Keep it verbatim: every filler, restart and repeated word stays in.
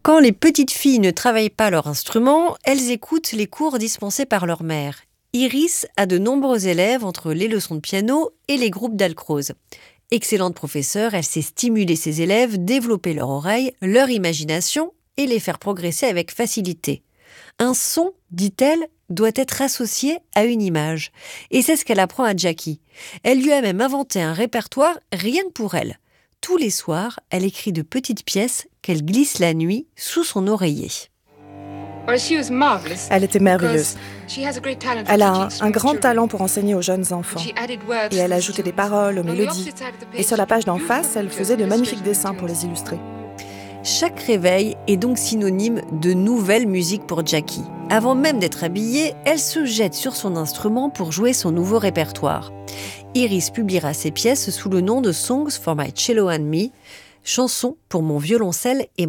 Quand les petites filles ne travaillent pas leur instrument, elles écoutent les cours dispensés par leur mère. Iris a de nombreux élèves entre les leçons de piano et les groupes d'alcrose. Excellente professeure, elle sait stimuler ses élèves, développer leur oreille, leur imagination et les faire progresser avec facilité. Un son, dit-elle, doit être associé à une image. Et c'est ce qu'elle apprend à Jackie. Elle lui a même inventé un répertoire rien que pour elle. Tous les soirs, elle écrit de petites pièces qu'elle glisse la nuit sous son oreiller. Elle était merveilleuse. Elle a un, un grand talent pour enseigner aux jeunes enfants. Et elle ajoutait des paroles aux mélodies. Et sur la page d'en face, elle faisait de magnifiques dessins pour les illustrer. Chaque réveil est donc synonyme de nouvelle musique pour Jackie. Avant même d'être habillée, elle se jette sur son instrument pour jouer son nouveau répertoire. Iris publiera ses pièces sous le nom de Songs for My Cello and Me, chansons pour mon violoncelle et